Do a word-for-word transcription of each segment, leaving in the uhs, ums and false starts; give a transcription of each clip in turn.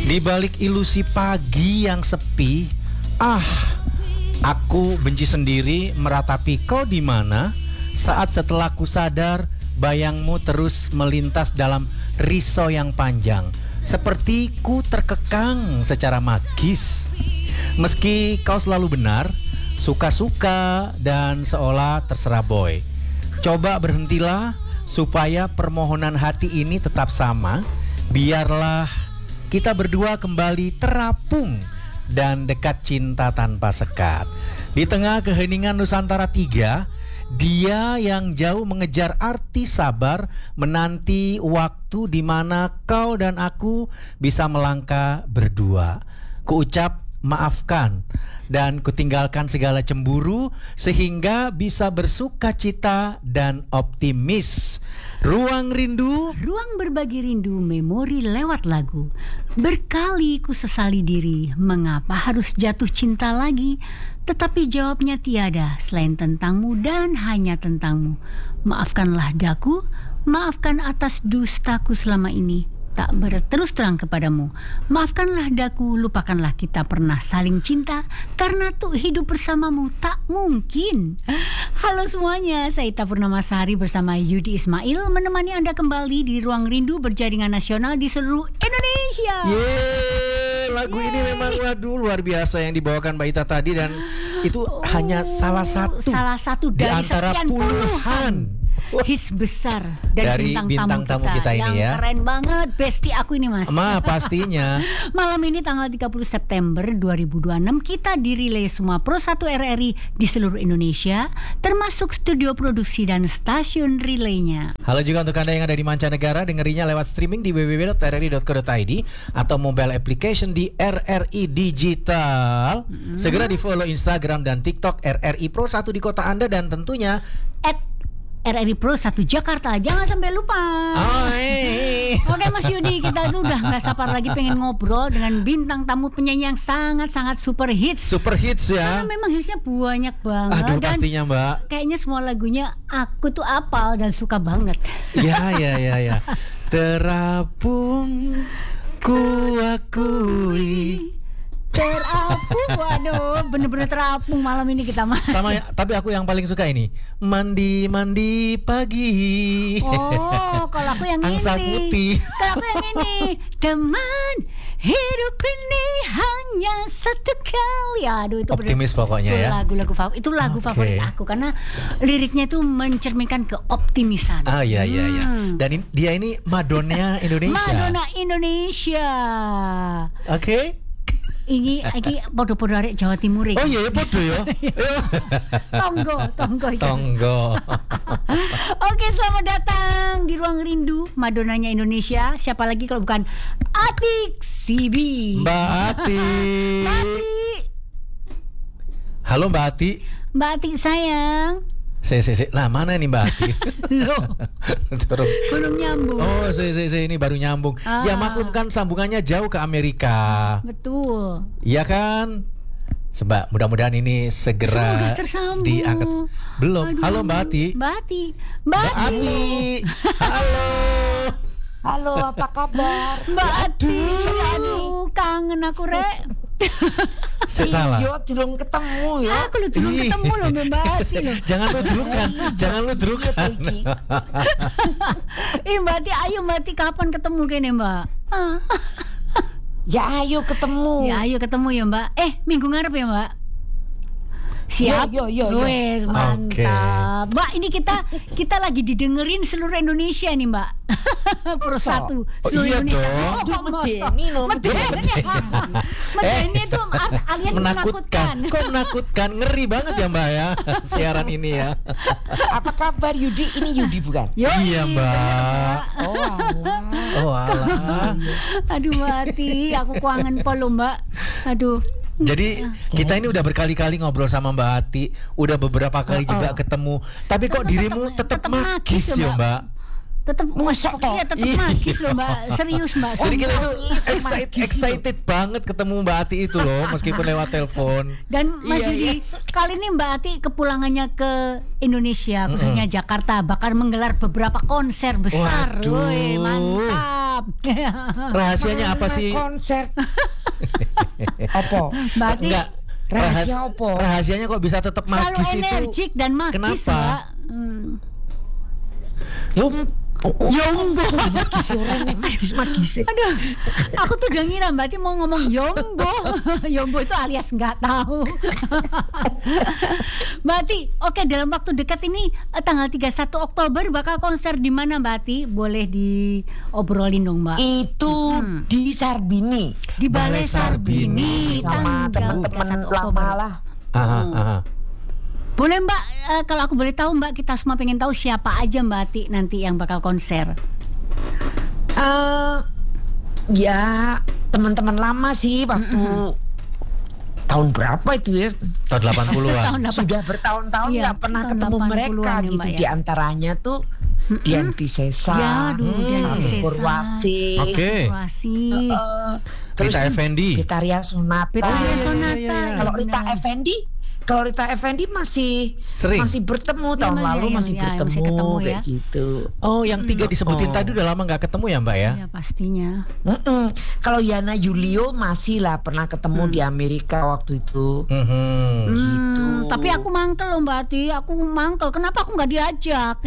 Di balik ilusi pagi yang sepi, ah, aku benci sendiri meratapi kau di mana saat setelah ku sadar bayangmu terus melintas dalam risau yang panjang, seperti ku terkekang secara magis. Meski kau selalu benar, suka-suka dan seolah terserah boy. Coba berhentilah supaya permohonan hati ini tetap sama. Biarlah kita berdua kembali terapung dan dekat cinta tanpa sekat. Di tengah keheningan Nusantara tiga, dia yang jauh mengejar arti sabar, menanti waktu di mana kau dan aku bisa melangkah berdua. Kuucap maafkan dan kutinggalkan segala cemburu sehingga bisa bersuka cita dan optimis. Ruang rindu, ruang berbagi rindu, memori lewat lagu. Berkali ku sesali diri, mengapa harus jatuh cinta lagi? Tetapi jawabnya tiada selain tentangmu dan hanya tentangmu. Maafkanlah daku, maafkan atas dustaku selama ini tak berterus terang kepadamu. Maafkanlah daku, lupakanlah kita pernah saling cinta, karena tuh hidup bersamamu tak mungkin. Halo semuanya, saya Ita Purnamasari bersama Yudi Ismail menemani Anda kembali di Ruang Rindu berjaringan nasional di seluruh Indonesia. Yeay, lagu Yeay. Ini memang waduh luar biasa yang dibawakan Mbak Ita tadi, dan itu oh, hanya salah satu salah satu di antara puluhan hits besar dari, dari bintang, bintang tamu, tamu kita, kita ini yang ya. Keren banget, bestie aku ini Mas. Ma, pastinya. Malam ini tanggal tiga puluh September dua ribu dua puluh enam kita dirilai semua Pro satu R R I di seluruh Indonesia, termasuk studio produksi dan stasiun relaynya. Halo juga untuk Anda yang ada di mancanegara, dengerinya lewat streaming di w w w dot r r i dot co dot i d atau mobile application di R R I Digital. Hmm. Segera di follow Instagram dan TikTok R R I Pro satu di kota Anda, dan tentunya at R R I Pro satu Jakarta. Jangan sampai lupa. Oh, hey. Oke Mas Yudi, kita tuh udah gak sabar lagi pengen ngobrol dengan bintang tamu penyanyi yang sangat-sangat super hits. Super hits ya. Karena memang hitsnya banyak banget. Aduh, dan pastinya Mbak. Kayaknya semua lagunya aku tuh apal dan suka banget. Ya ya ya ya. Terapung ku akui. Terapung, waduh, bener-bener terapung malam ini kita Mas. Sama ya, tapi aku yang paling suka ini mandi-mandi pagi. Oh, kalau aku yang Angsa ini. putih. Kalau aku yang ini, teman hidup ini hanya satu kali. Aduh, itu optimis bener, pokoknya itu ya. Lagu-lagu favorit, itu lagu okay. favorit aku karena liriknya itu mencerminkan keoptimisan. Ah iya iya iya. Hmm. Dan in, dia ini Madonna Indonesia. Madonna Indonesia. Oke. Okay. Ini iki podo-podo arek Jawa Timur iki. Oh iya, podo ya. Tonggo, tonggo iki. Tonggo. Oke, selamat datang di Ruang Rindu Madonnanya Indonesia. Siapa lagi kalau bukan Atik Sibi. Mbak Ati. Mbak Ati. Halo Mbak Ati. Mbak Ati sayang. Se se se. Nah, mana nih Mbak Ati? Loh. Belum nyambung. Oh, se se se ini baru nyambung. Ah. Ya maklum kan sambungannya jauh ke Amerika. Betul. Iya kan? Sebab mudah-mudahan ini segera diangkat. Belum. Aduh. Halo Mbak Ati. Mbak Ati. Mbak, Mbak Ati. Halo. Halo, apa kabar? Mbak Ati. Aduh, kangen aku rek. Salah. Iya, belum ketemu ya. Aku lu belum ketemu loh Mbak Ati loh. Jangan lu drukan, jangan lu drukan. Ih Mbak Ati, ayo Mbak Ati kapan ketemu kene Mbak? Ya ayo ketemu. Ya ayo ketemu ya Mbak. Eh minggu ngarep ya Mbak. Siap. Yo yo yo. Wes mantap. Okay. Mbak, ini kita kita lagi didengerin seluruh Indonesia nih, Mbak. Pro satu seluruh oh, iya Indonesia. Dong. Oh, medeni no. Medeni. Medeni itu alias menakutkan. Kok menakutkan? Ngeri banget ya, Mbak ya. Siaran ini ya. Apa kabar Yudi? Ini Yudi bukan? Yo, iya, Mbak. Oh, alah. Oh, alah. Aduh, Mbak, aku kangen polo, Mbak. Aduh. Jadi kita ini udah berkali-kali ngobrol sama Mbak Ati, udah beberapa kali oh, juga oh. ketemu. Tapi kok tetep, dirimu tetap magis ya Mbak? Tetap Masa toh? iya tetap Iya. magis loh Mbak. Serius Mbak. Jadi kita Sumpah. tuh Magis, excited, magis excited banget ketemu Mbak Ati itu loh, meskipun lewat telepon. Dan Mas Iya, Yudi, iya. kali ini Mbak Ati kepulangannya ke Indonesia, khususnya Jakarta, bakal menggelar beberapa konser besar. Waduh. Woi, mantap. Rahasianya apa sih? Konser. Apa? Mbak Ati Enggak. Rahasia apa? Rahasianya kok bisa tetap selalu magis itu? energik dan magis, Kenapa? Mbak. Hmm. Yo, oh, oh, Yombo. magis orang nih, magis magis. Aduh, aku tuh udah ngira Mbak Ati mau ngomong Yombo. Yombo itu alias nggak tahu. Mbak Ati, oke dalam waktu dekat ini eh, tanggal tiga puluh satu Oktober bakal konser di mana Mbak Ati? Boleh diobrolin dong Mbak. Itu Hmm. di Sarbini Di Balai Balai Sarbini. Sarbini sama tanggal teman-teman tiga puluh satu lama Oktober. lah. Aha, aha. Boleh Mbak, eh, kalau aku boleh tahu Mbak, kita semua pengen tahu siapa aja Mbak Ati nanti yang bakal konser. Eh, ya teman-teman lama sih waktu tahun berapa itu ya? Tahun delapan puluhan. Tahun delapan- Sudah bertahun-tahun Iya, nggak pernah tahun ketemu delapan mereka puluhan ya, gitu. Mbak, ya. Di antaranya tuh Dian Piscesa, Ya, aduh, Dian Abi Piscesa. Purwasi, Oke. Situasi. eh, terus Rita Effendi. Vitaria Sonata. Betulnya iya, iya, Sonata. iya, iya. Kalau ya Rita benar. Effendi, kalau Rita Effendi masih Sering. masih bertemu Iya, tahun Mas, lalu ya, masih ya, bertemu, masih ketemu ya. kayak gitu. Oh, yang tiga disebutin Oh. tadi udah lama nggak ketemu ya Mbak ya? Ya pastinya. Mm-mm. Kalau Yana Julio masih lah pernah ketemu di Amerika waktu itu. Mhm. Gitu. Hmm, tapi aku mangkel loh Mbak Ati, aku mangkel. Kenapa aku nggak diajak?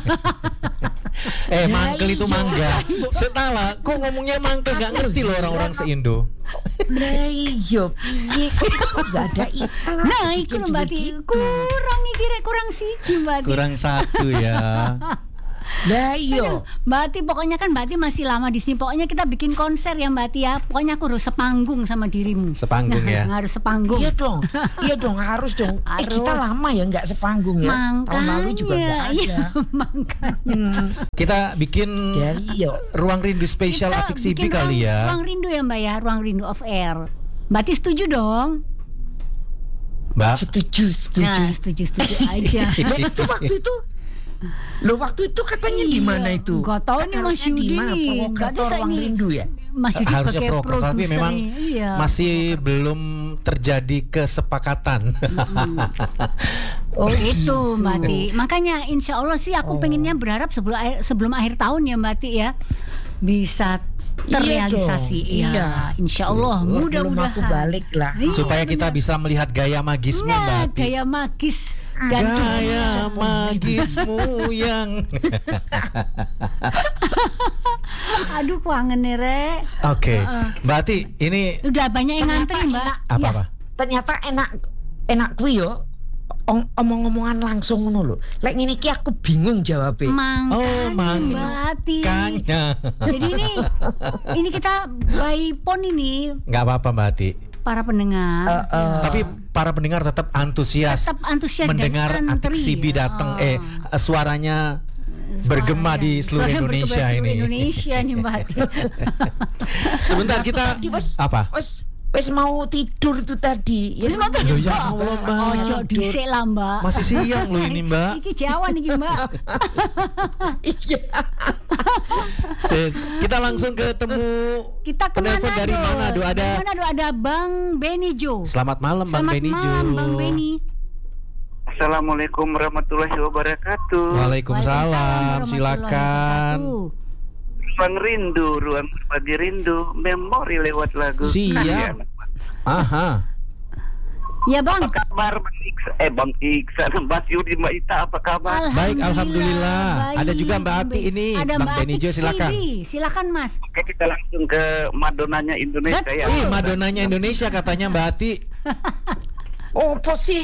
Eh, Ya, mangkel itu iya. mangga. Setala, kok ngomongnya mangkel nggak ngerti loh orang-orang se-Indo. Lah iya, piye kok gak ada Ita. Nah, itu loh Mbak Ati. Begitu. Kurang nih kira kurang siji Mbak Ati. Kurang satu ya. Lah iya. Mbak Ati pokoknya kan Mbak Ati masih lama di sini. Pokoknya kita bikin konser ya Mbak Ati ya. Pokoknya aku harus sepanggung sama dirimu. Sepanggung ya. harus sepanggung. Iya dong, iya dong harus dong. Eh, Harus. kita lama ya nggak sepanggung ya. Tahun lalu juga nggak Makanya, ada. iya, makanya. Hmm. Kita bikin Ya iya. ruang rindu spesial Kita Atik Sibi bikin kali ruang, ya. Ruang rindu ya Mbak ya, ruang rindu of air. Mbak Ati setuju dong? Mbak. Setuju, setuju. Nah, setuju setuju aja. Nah, itu waktu itu Loh waktu itu katanya di mana itu? Nggak tahu nih, Mas Harusnya di Yudi mana? nih. Nggak Provokator bisa ruang ini. rindu ya? Mas Yudi Harusnya sebagai proker, tapi produser memang nih, iya. masih belum terjadi kesepakatan. Oh itu gitu. Mbak Ti. Makanya insya Allah sih aku Oh. pengennya berharap sebelum akhir, sebelum akhir tahun ya Mbak Ti ya bisa terrealisasi. Iya Iya, dong, iya. insya Allah Belum mudah-mudahan. aku balik lah. Iya, Supaya kita bisa melihat gaya magismu Mbak Nah, Ati. gaya magis dan Gaya magismu yang aduh kuangen nih Rek. Oke, Heeh. Mbak Ati, ini Udah banyak yang Ternyata ngantri Mbak. enak. apa-apa? Ternyata enak enak kuwi yo. Ong- Omong-omongan langsung ngono lho. Lek ngene iki aku bingung jawabnya. Makanya Oh, mang- Mbak Ti. Kanya. Jadi ini ini kita by phone ini Nggak apa-apa Mbak Ati. para pendengar. Eh, eh. Tapi para pendengar tetap antusias Tetap antusias dan mendengar Atik antri. Sibi datang. Oh. Eh, suaranya bergema di seluruh Suaranya Indonesia bergema di ini. seluruh Indonesia nih Mbak Ati. Sebentar kita Tadi wes apa? wes wes mau tidur itu tadi. Wes mau tidur. Loh, ya Allah, Mbak. Ojo dhisik lah Mbak. Masih siang loh ini Mbak. Iki Jawa nih Mbak. Iya. Sis, kita langsung ketemu Kita ke penelpon Manado. dari Manado. Ada Dari Manado ada Bang Beni Jo. Selamat malam Bang Selamat Beni Jo. malam Bang Beni. Assalamualaikum warahmatullahi wabarakatuh. Waalaikumsalam. Waalaikumsalam Silakan. warahmatullahi Ruang rindu, ruang berbagi rindu, memori lewat lagu. Siap. Kalian. Aha. wabarakatuh. Ya Bang. Apa kabar Bang Iksan? Eh Bang Iksan, Mas Yudi, Mbak Ita, apa kabar? Baik, alhamdulillah. baik, Ada juga Mbak Bang Ati Beni. ini. Ada Bang Mbak Beni Ati Jo, silakan. Sibi. Silakan Mas. Oke, kita langsung ke Madonnanya Indonesia Betul. ya. Ih, Madonnanya Indonesia katanya Mbak Ati. Oh, apa sih?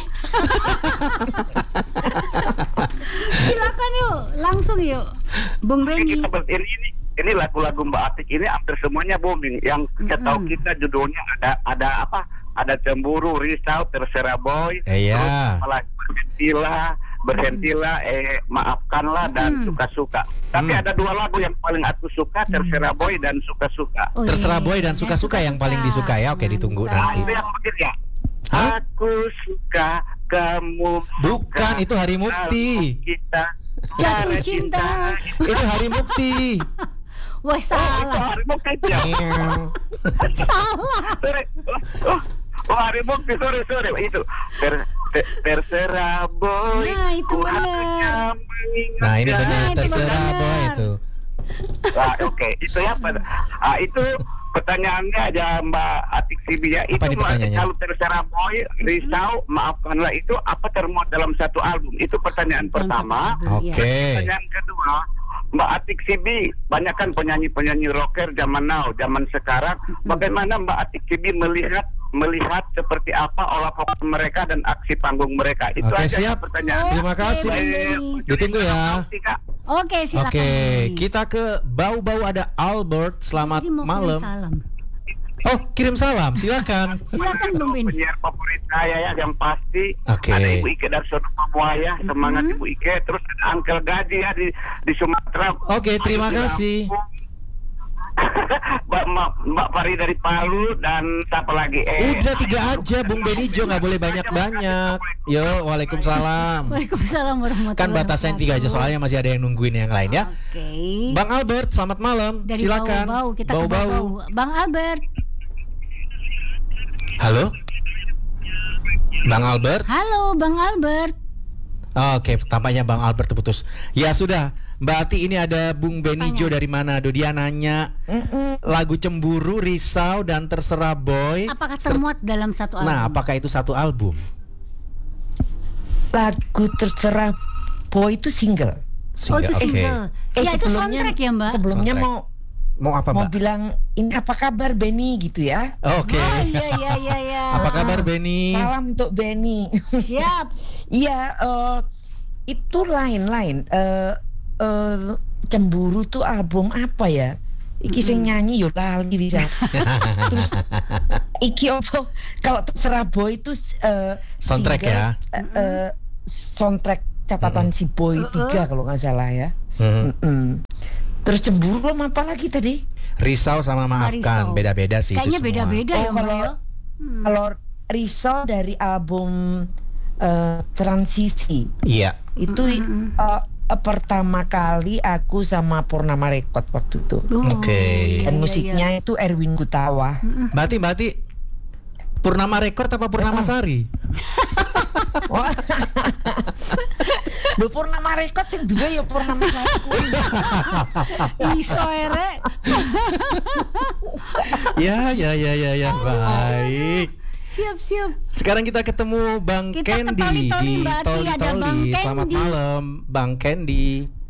Silakan yuk, langsung yuk. Bung Oke, Beni. kita ber- ini, ini ini lagu-lagu Mbak Atik ini hampir semuanya booming. Yang kita tahu Mm-mm. kita judulnya ada ada apa? Ada cemburu, risau, terserah boy. Iya. Terus malah berhentilah, berhentilah, eh maafkanlah dan Mm. suka-suka. Tapi Mm. ada dua lagu yang paling aku suka, terserah boy dan suka-suka. Oh, Terserah iya, boy dan iya, suka-suka yang paling disuka ya. Oke, ditunggu Mantap. Nah, nanti. itu yang begini ya. Hah? Aku suka, kamu Bukan, suka, itu Hari Mukti. kalau kita Jatuh cinta. Itu Hari Mukti. Wah, Oh, itu salah. Hari Mukti ya. Salah. Sorry. Oh, oh, Hari Mukti, sorry, sorry. Itu ter, ter- terserah boy. Nah, itu ku benar. hanya mengingat Nah, ini benar, Nah, itu terserah benar. boy itu. Ah, oke, itu ya Pak. Ah, itu pertanyaannya aja Mbak Atik Sibi ya. Apa Itu nih pertanyaannya? kalau terserah boy, risau, maafkanlah itu apa termuat dalam satu album? Itu pertanyaan Dalam pertama. satu album, Oke. iya. Pertanyaan kedua, Mbak Atik Sibi, banyak kan penyanyi-penyanyi rocker zaman now, zaman sekarang. Bagaimana Mbak Atik Sibi melihat melihat seperti apa olah vokal mereka dan aksi panggung mereka? Itu Oke, aja siap. pertanyaan. Terima Oke, kasih. Bang Baik, Benny. Ditunggu ya. Kak. Oke, silakan. Oke, Benny. kita ke bau-bau ada Albert. Selamat Jadi mau kirim malam. Salam. Oh, kirim salam. Silakan. Silakan Bang Benny. Penyiar favorit saya ya yang pasti Oke. ada Ibu Ike dari Sono Pamuaya, semangat Ibu Ike, terus ada Uncle Gaji ya di di Sumatera. Oke, terima Ada di kasih. Lampung. Mbak, Mbak, Mbak Pari dari Palu dan siapa lagi? Eh, Udah tiga aja, Bung Benijo, nggak boleh banyak-banyak. Yo, waalaikumsalam. Waalaikumsalam warahmatullahi Kan batasnya tiga aja, soalnya masih ada yang nungguin yang lain ya. Oke. Bang Albert, selamat malam. Dari Silakan. bau-bau kita ke bau-bau. Bang Albert. Halo, Bang Albert. Halo, Bang Albert. Oke, tampaknya Bang Albert terputus. Ya sudah, Mbak Ati, ini ada Bung Benijo dari Manado. Dia nanya lagu Cemburu, Risau, dan Terserah Boy. Apakah ser- termuat dalam satu album? Nah, apakah itu satu album? Lagu Terserah Boy itu single. Oh, itu Oke. single. Ya, itu sebelumnya- soundtrack ya, Mbak? Sebelumnya Soundtrack. mau Mau apa, mau Mbak? bilang ini apa kabar Benny gitu ya. Oke. Oh, iya, iya, iya, iya. Apa kabar Benny? Salam untuk Benny. Siap. Iya, eh, itu lain-lain. Eh, eh, Cemburu tuh album apa ya? Iki sing nyanyi yo lali bisa. Terus iki opo? Kalau Terserah Boy itu eh, Soundtrack single, ya? eh, eh, soundtrack catatan si Boy Uh-uh. tiga kalau nggak salah ya. Hmm. Mm-mm. Terus Cemburu sama apa lagi tadi? Risau sama Maafkan, Risau. beda-beda sih Kayaknya itu semua. beda-beda Oh, ya, Mbak. kalau- ya? Hmm. Kalau Risau dari album eh, Transisi Iya. itu Mm-mm. eh, eh, pertama kali aku sama Purnama Record waktu itu. Oh, Oke. iya, Dan iya, musiknya iya. itu Erwin Gutawa. Mbak Ati, Mbak Ati, Purnama Record apa Purnama Sari? Wah. Lho Purnama Record sing duwe ya Purnama Sari. Iso ere. Ya, ya, ya, ya, ya. Baik. Siap, siap. Sekarang kita ketemu Bang Kita ke Candy Toli-Toli, di Mbak Ati, Toli ada Bang Toli. Selamat Candy. malam, Bang Candy.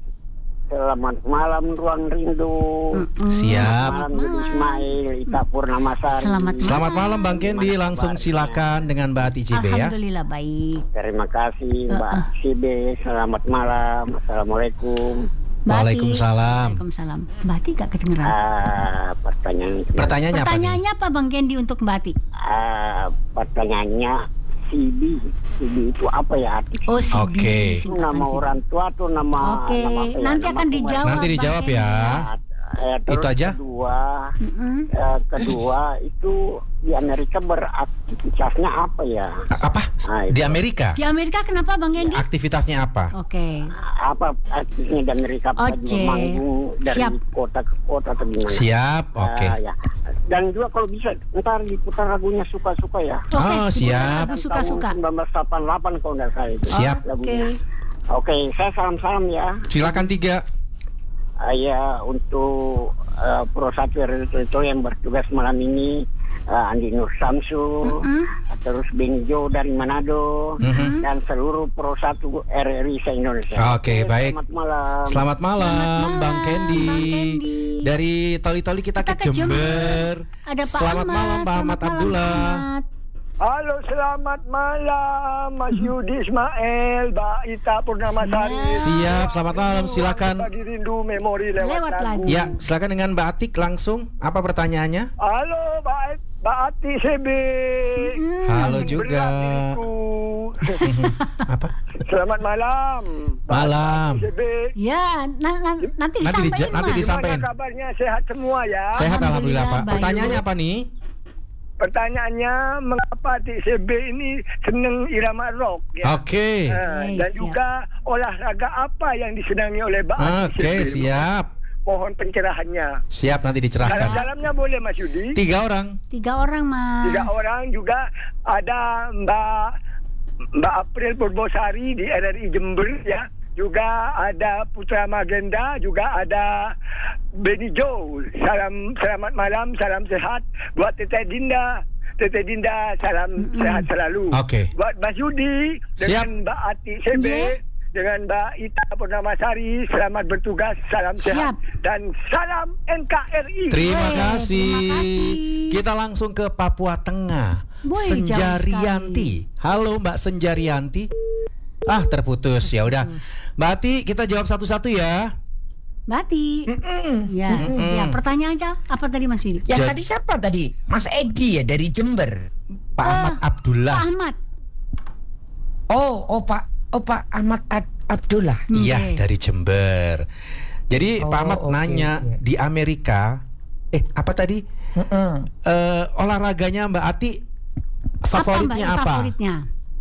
Selamat malam Ruang Rindu. Mm-mm. Siap. Malam Yudi Ismail, Ita Purnamasari. Selamat malam. Selamat malam Bang Candy. Gimana Langsung kabarnya? silakan dengan Mbak Ati C B ya. Alhamdulillah baik. Terima kasih Mbak Uh-uh. Sibe. Selamat malam. Assalamualaikum. Mbak Ati. Waalaikumsalam. Waalaikumsalam. Mbak Ati gak kedengeran. Ah, pertanyaan Pertanyaannya apa nih? Pertanyaannya apa Bang Candy untuk Mbak Ati? Ah, pertanyaannya C B. C B itu apa ya arti? Oh, si Oke. B, Itu singkatan nama si B. orang tua atau nama Oke, nama apa ya? nanti Nama akan pemer- dijawab. Nanti Bang dijawab Candy. ya. Eh, terus Itu aja? Kedua, Mm-mm. eh, kedua itu di Amerika beraktivitasnya apa ya? A- Apa? Nah, Di itu. Amerika? Di Amerika kenapa Bang Candy? Aktivitasnya apa? Oke. Apa artinya di Amerika apa Oke. manggung dari Siap. kota ke kota atau gimana? Siap, oke. Ah, ya. Dan juga kalau bisa ntar diputar lagunya suka-suka ya. Oke, Oh, diputar siap. lagu suka-suka. Tahun seribu sembilan ratus delapan puluh delapan kalau nggak salah itu. Siap. Lagunya. Oke, saya salam-salam ya. Silakan tiga. Ah, ya untuk uh, Pro satu R R I yang bertugas malam ini, uh, Andi Nur Samsu, Mm-mm. terus Benijo dari Manado, Mhm. dan seluruh Pro satu R R I se-Indonesia. Oke, baik. Selamat malam. Selamat malam, Selamat malam, Bang Candy. Bang Candy. Dari Toli-Toli kita, Kita ke ke Jember. Jember. Ada Pak Selamat Ahmad. malam, Pak Ahmad Selamat malam, Abdullah. Pak Ahmad. Halo, selamat malam Mas Yudi Ismail, Mbak Ita Purnamasari. Siap, selamat malam. Silakan. Pagi rindu memori lewat, Lewat lagu. lagu. Ya, silakan dengan Mbak Atik langsung. Apa pertanyaannya? Halo, Mbak Mbak Ati C B. Mm. Halo juga. Berat diriku. Apa? Selamat malam. Mbak Malam. Ati C B. Ya, na- na- nanti Nanti dija- disampaikan. nanti Mas. disa- Disampaikan. Gimana kabarnya? Sehat semua ya. Sehat alhamdulillah, Pak. Alhamdulillah, baik. Pertanyaannya apa nih? pertanyaannya mengapa T C B ini seneng irama rock ya? Oke. Uh, Oke, dan siap. juga olahraga apa yang disenangi oleh Mbak Ati Oke, C B? siap. Mohon pencerahannya. Siap, nanti dicerahkan. Dalam-dalamnya boleh Mas Yudi. Tiga orang. Tiga orang, Mas. Tiga orang juga ada Mbak Mbak April Purbosari di R R I Jember ya. Juga ada Putra Magenda, juga ada Benny Joe. Salam selamat malam, salam sehat buat Teteh Dinda. Teteh Dinda, salam Mm-mm. sehat selalu. Oke. Buat Mas Yudi Siap. dengan Mbak Ati C B, Yeah. dengan Mbak Ita Purnamasari, selamat bertugas, salam sehat Siap. dan salam N K R I. Terima Weh, kasih. terima kasih. Kita langsung ke Papua Tengah. Wih, Senjarianti. Halo Mbak Senjarianti. Ah, terputus. Ya udah. Mbak Ati, kita jawab satu-satu ya. Bati. Mm-mm. Ya, Mm-mm. ya, pertanyaan aja apa tadi Mas Yudi? Yang Jad- tadi siapa tadi? Mas Edi ya dari Jember. Pak Ahmad Pak Abdullah. Ahmad. Oh, oh Pak, oh Pak Ahmad Ad- Abdullah. Iya, Oke. dari Jember. Jadi Oh, Pak Ahmad oke, nanya iya. di Amerika, eh apa tadi? Mm-mm. Eh, olahraganya Mbak Ati favoritnya Mbak, apa? Favoritnya.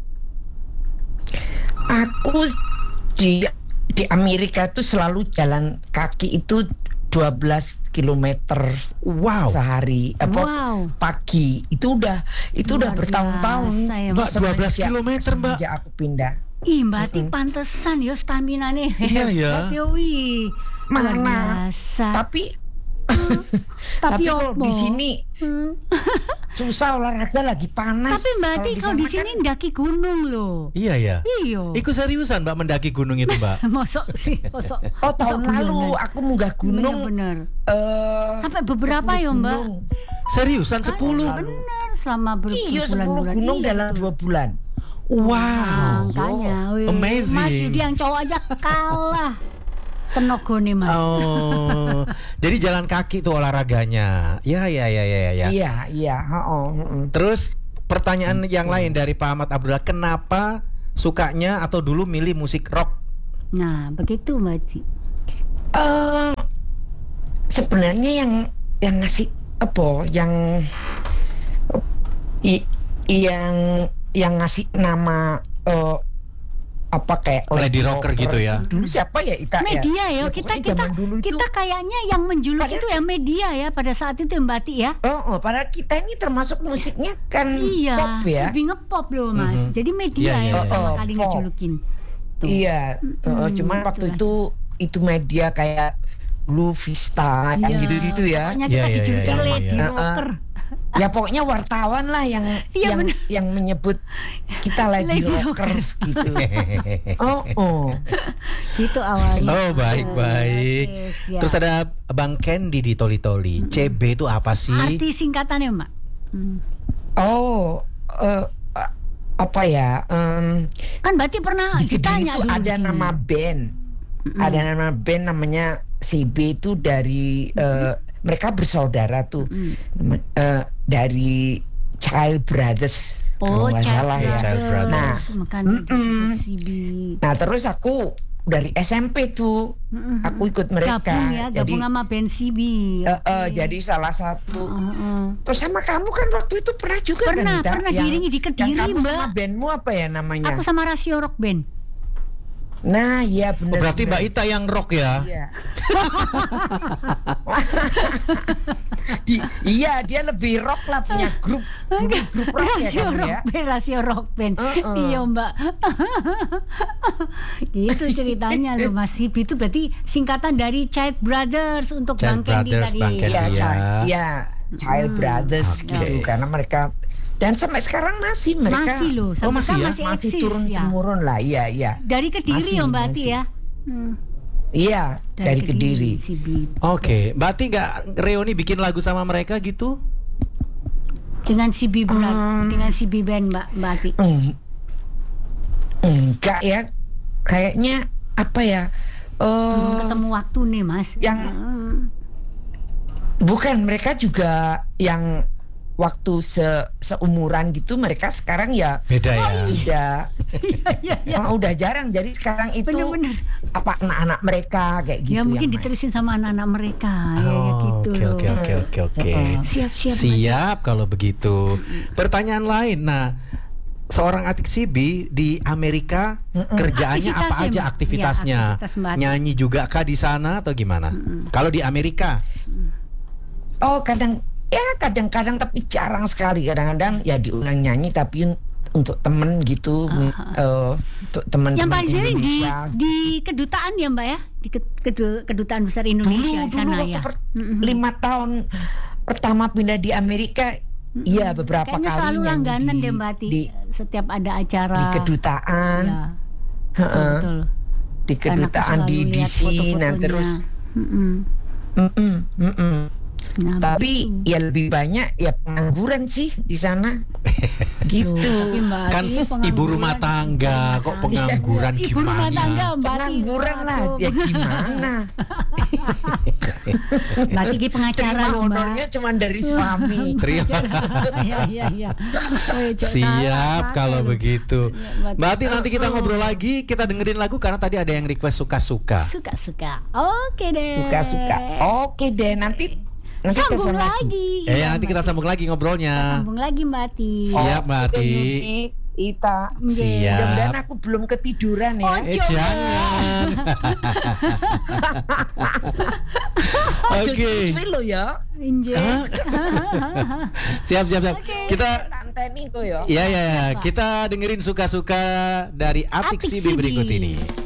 Aku di di Amerika tuh selalu jalan kaki itu dua belas kilometer Wow. sehari. Apa Wow. pagi. Itu udah itu udah Luar bertahun-tahun. biasa ya, Mbak, dua belas Semenjak- kilometer, Mbak. semenjak aku pindah. Ih, Mbak Ati pantesan yo stamina nih. Iya, ya. Wih. Luar Mana? biasa. Tapi Tapi tapi kalau opo? di sini Hmm. susah olahraga lagi panas. Tapi Mbak Ati kalau di sana sini kan- ndaki gunung loh. Iya ya. Iyo. Ikut seriusan Mbak mendaki gunung itu Mbak? Mosok sih, mosok. Oh, tahun mosok lalu guyonan. aku munggah gunung. Bener-bener. eh, Sampai beberapa sepuluh ya, Mbak? gunung. Seriusan sepuluh? Bener, selama ber- Iya, sepuluh berbulan-bulan. gunung Iya, dalam betul. dua bulan. Wow. Makanya, wih. Amazing. Mas Yudi yang cowok aja kalah tenogone Mas. Oh, jadi jalan kaki tuh olahraganya. Ya, ya, ya, ya, ya. Iya, iya, oh, Terus pertanyaan yang lain dari Pak Ahmad Abdullah, kenapa sukanya atau dulu milih musik rock? Nah, begitu Mbak Ati. Eh, sebenarnya yang yang ngasih apa yang i, yang yang ngasih nama eh, apa kayak Lady Rocker gitu ya? Dulu siapa ya Ita Media ya, ya? kita pokoknya kita zaman dulu itu- kita kayaknya yang menjuluk Padahal- itu ya media ya pada saat itu ya, Mbak Ati ya. Oh, oh, padahal kita ini termasuk musiknya kan Iya, pop ya. lebih ngepop loh Mas. Mhm. Jadi media Iya, iya, yang iya. pertama Oh, kali pop. ngejulukin. Tuh. Iya, Mm-mm, eh, cuman waktu itulah. itu itu media kayak Blue Vista yang Iya, gitu-gitu ya. Pokoknya Iya, kita iya, dijulukin iya, iya, Lady iya. Rocker. Ya pokoknya wartawan lah yang Iya, yang bener. yang menyebut kita Lady, Lady Rockers gitu. Oh, oh. Gitu awalnya. Oh, baik, baik. Oke, siap. Terus ada Bang Candy di Toli Toli. C B itu apa sih? Arti singkatannya Mbak. Hmm. Oh, eh, apa ya? em, Kan berarti pernah di Kediri ditanya itu dulu ada di sini. nama band. Ada nama band namanya C B itu dari eh, mereka bersaudara tuh. Nama- eh, dari Child Brothers. Oh, kalau nggak Child salah ya. Child Brothers. Nah, Makanya disebut mm-mm. C B. Nah, terus aku dari S M P tuh Mm-mm. aku ikut mereka. Gabung ya, jadi gabung sama band C B. eh, eh, jadi salah satu. Heeh. Terus sama kamu kan waktu itu pernah juga Pernah, kan Ita? pernah Yang- diiringi di Kediri, yang kamu Mbak. sama bandmu apa ya namanya? Aku sama Rasio Rock Band. Nah, iya Oh, benar. berarti Mbak benar. Ita yang rock ya? Iya. Di, iya, dia lebih rock lah punya grup grup, grup rock ya Rasio kamu Rock ya. Band, Rasio Rock Band. Uh-uh. Iya Mbak. Gitu ceritanya loh Mas C B itu berarti singkatan dari Child Brothers untuk Child Bang Candy Brothers, tadi. Bang Candy. Iya, Iya. Child, iya, Child Hmm. Brothers Oke. gitu karena mereka dan sampai sekarang masih mereka Masih loh, sampai Oh, masih sekarang ya? masih, masih eksis turun ya. temurun lah, iya iya. Dari Kediri Masih, ya Mbak Ati masih. ya. Hmm. Iya, dari, Kediri. C B. Oke, Mbak Ati nggak reuni bikin lagu sama mereka gitu? Dengan C B Band, Um, dengan C B Band Mbak Mbak Ati. Eng- enggak ya, kayaknya apa ya? Belum eh ketemu waktu nih Mas. yang- Hmm. bukan mereka juga yang waktu se seumuran gitu mereka sekarang ya Beda ya. udah Iya, iya, iya. Oh, udah jarang. Jadi sekarang itu Bener-bener. apa anak-anak mereka kayak gitu. Ya mungkin yang main. diterusin sama anak-anak mereka. Ya, ya Oh, gitu Oke loh. oke oke oke oke. Siap, siap. Siap kalau begitu. Pertanyaan lain. Nah, seorang Atik Sibi di Amerika kerjaannya apa Aktivitasnya, aja Mbak. aktivitasnya? Ya, aktivitas Mbak Atik. Nyanyi juga kah di sana atau gimana? Kalau di Amerika? Oh, kadang ya kadang-kadang tapi jarang sekali. Kadang-kadang ya diundang nyanyi tapi un- untuk temen gitu, eh, untuk teman-teman Yang paling sering di Indonesia. di kedutaan ya Mbak ya, di ke- kedu- kedutaan besar Indonesia dulu di sana dulu waktu ya. per- Mm-mm. lima tahun pertama pindah di Amerika, iya beberapa Kayaknya kali selalu nyanyi langganan di, deh Mbak Ati, di, setiap ada acara. di kedutaan, Ya, Heeh. betul. di kedutaan Anakku di selalu D lihat C, nah foto-fotonya. terus, Mm-mm. mm-mm, mm-mm. Nah, tapi betul. ya lebih banyak ya pengangguran sih di sana, gitu. Tapi Mbak Ati Kan ini ibu pengangguran. rumah tangga kok pengangguran Ibu rumah gimana? tangga Mbak Ati. Pengangguran lah, Waduh. ya gimana? Mbak Ati ki pengacara Terima loh Mbak. honornya cuma dari suami. Terima. Iya iya iya. Oh, ya, Cok, Siap salah, kalau salah. begitu. Mbak Ati. Mbak Ati nanti kita ngobrol lagi, kita dengerin lagu karena tadi ada yang request suka-suka. Suka-suka. Oke deh. Suka-suka. Oke deh, nanti nanti Sambung telepon lagi. Eh Iya, nanti Mbak kita Ati. sambung lagi ngobrolnya. Sambung lagi Mbak Ati. Siap Mbak Oke, Ati. Yuki, Ita. Siap. Mudah-mudahan aku belum ketiduran ya. Oh, Eh Coba. jangan. Oke. Susui lo ya. Inje. Hah? Siap siap siap. Kita Tanteni kok ya. ya ya ya, kita dengerin suka-suka dari Atik Atik Sibi Sibi. berikut ini.